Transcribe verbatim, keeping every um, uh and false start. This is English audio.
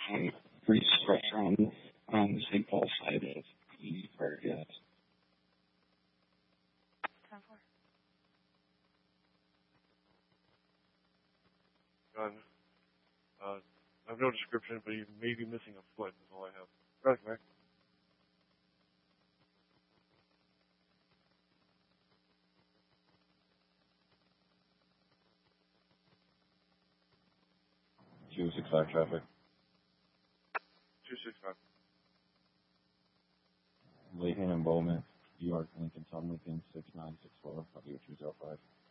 um, pretty structure on, on the Saint Paul side of the Vargas. Gun. Uh, I have no description, but he may be missing a foot, is all I have. Right, Mac. two six five traffic. two six five. Layton and Bowman, New York, Lincoln, Tom Lincoln, six nine six four, I'll do two zero five.